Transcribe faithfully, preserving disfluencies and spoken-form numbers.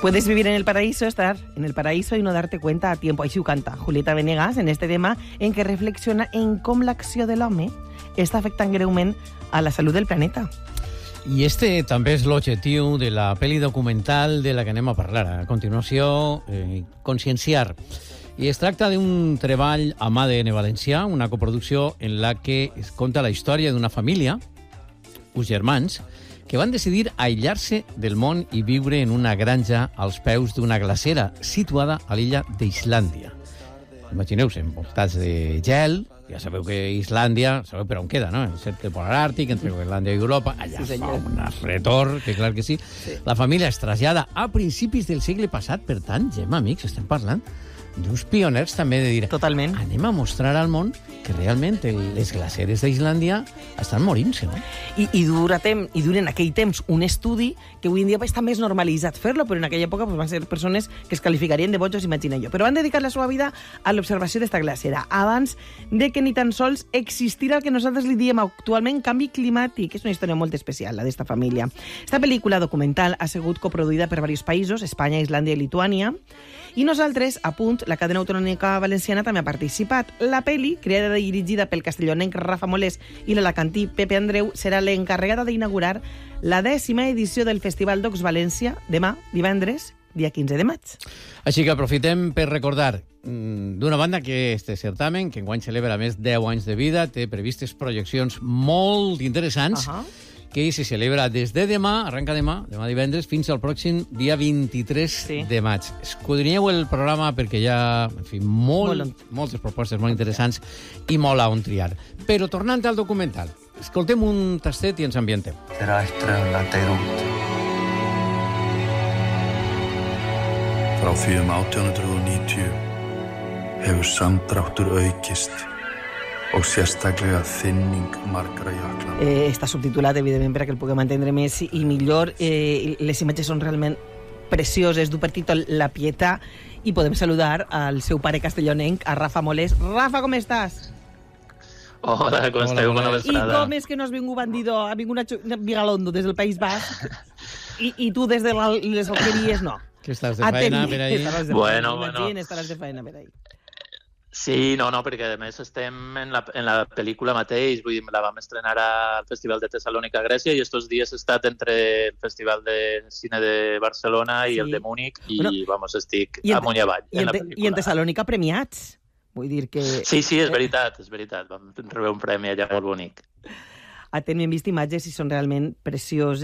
Puedes vivir en el paraíso, estar en el paraíso y no darte cuenta a tiempo. Així ho canta Julieta Venegas en este tema en què reflexiona en com l'acció de l'home està afectant greument a la salut del planeta. I este també és l'objectiu de la pel·li documental de la que anem a parlar. A continuació, eh, conscienciar. I es tracta d'un treball a mà de Valencià, una coproducció en la que es conta la història d'una família, uns germans, que van decidir aïllar-se del món i viure en una granja als peus d'una glacera situada a l'illa d'Islàndia. Imagineu-se, envoltats de gel. Ja sabeu que Islàndia, sabeu per on queda, no? El cercle polar àrtic, entre Groenlàndia i Europa. Allà sí, fa un retor, que clar que sí. sí. La família es trasllada a principis del segle passat. Per tant, Gemma, amics, estem parlant d'uns pioners també de dir... Totalment. Anem a mostrar al món que realment les glaceres d'Islàndia estan morint-se, no? I, i, dura tem, I dura en aquell temps un estudi que avui en dia està més normalitzat fer-lo, però en aquella època pues, van ser persones que es qualificarien de bojos, imagina jo. Però van dedicar la seva vida a l'observació d'esta glacera, abans de que ni tan sols existira el que nosaltres li diem actualment canvi climàtic. És una història molt especial, la d'esta família. Esta pel·lícula documental ha sigut coproduïda per diversos països, Espanya, Islàndia i Lituània, i nosaltres, a punt, la cadena autonòmica valenciana també ha participat. La pel·li, creada i dirigida pel castellonenc Rafa Molés i l'alacantí Pepe Andreu, serà l'encarregada d'inaugurar la dècima edició del Festival Docs València, demà, divendres, dia quinze de maig. Així que aprofitem per recordar, d'una banda, que este certamen, que enguany celebra més deu anys de vida, té previstes projeccions molt interessants, uh -huh. que se celebra des de demà, arrenca demà, demà divendres, fins al pròxim dia vint-i-tres sí. de maig. Escudrinyeu el programa perquè hi ha, en fi, molt, molt moltes propostes molt interessants i molt a on triar. Però tornant al documental, escoltem un tastet i ens ambientem. Þegar ættræðum landa í rúmt. Frá því um átján hundruð og níutíu hefur samdráttur aukist o sérstaklega þynning margra jökla. Eh, està subtitulat, evidentment, perquè el puguem entendre més i millor. Eh, les imatges són realment precioses, du per títol La Pietà, i podem saludar al seu pare castellonenc, a Rafa Molés. Rafa, com estàs? Hola, com esteu? Bona vesprada. I com és que no has vingut bandido, ha vingut una Vigalondo des del País Basc i, i tu des de les alqueries no? Que estàs de feina per ahí? Bueno, bueno. Estaràs de feina per ahí. Sí, no, no, perquè a més estem en la, en la pel·lícula mateix, vull dir, la vam estrenar al Festival de Tessalònica a Grècia i estos dies he estat entre el Festival de Cine de Barcelona i sí. el de Múnich i, bueno, vamos, estic en, amunt i avall i en, en la te, pel·lícula. I en Tessalònica premiats. Vull dir que... Sí, sí, és veritat, és veritat. Vam rebre un premi allà molt bonic. Hem vist imatges i són realment precioses.